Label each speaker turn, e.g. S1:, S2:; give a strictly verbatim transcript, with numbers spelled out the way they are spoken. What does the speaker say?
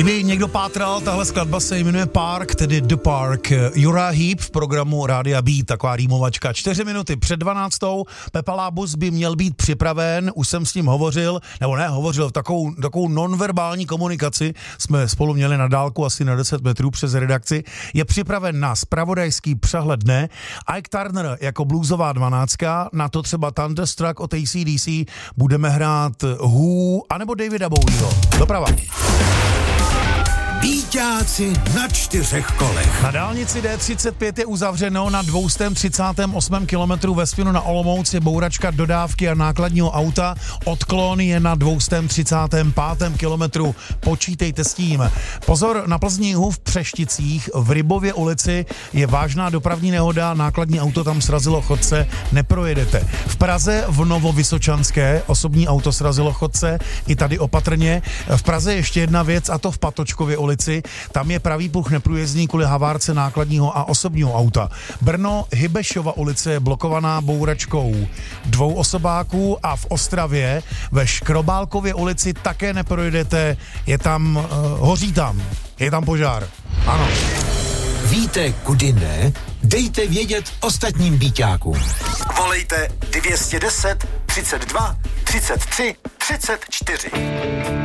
S1: Kdyby někdo pátral, tahle skladba se jmenuje Park, tedy The Park. Uriah Heep v programu Rádia Beat, taková rýmovačka. Čtyři minuty před dvanáctou, Pepa Lábus by měl být připraven, už jsem s ním hovořil, nebo ne, hovořil v takovou, takovou nonverbální komunikaci, jsme spolu měli na dálku asi na deset metrů přes redakci. Je připraven na zpravodajský přehled dne. Ike Turner jako bluesová dvanáctka, na to třeba Thunderstruck od A C D C, budeme hrát Who, anebo Davida Bowieho. Doprava.
S2: Bíťáci na čtyřech kolech.
S1: Na dálnici D třicet pět je uzavřeno, na dvě stě třicet osm kilometrů ve směru na Olomouc je bouračka dodávky a nákladního auta. Odklon je na dvě stě třicet pět kilometrů. Počítejte s tím. Pozor, na Plzni jihu v Přešticích v Rybově ulici je vážná dopravní nehoda, nákladní auto tam srazilo chodce, neprojedete. V Praze v Novovysočanské osobní auto srazilo chodce, i tady opatrně. V Praze ještě jedna věc, a to v Patočkově ulici. Tam je pravý pruh neprůjezdný kvůli havárce nákladního a osobního auta. Brno Hybešova ulice je blokovaná bouračkou dvou osobáků a v Ostravě ve Škrobálkově ulici také neprojedete, je tam, uh, hoří tam, je tam požár. Ano.
S2: Víte, kudy ne? Dejte vědět ostatním bíťákům. Volejte dvě stě deset, třicet dva, třicet tři, třicet čtyři.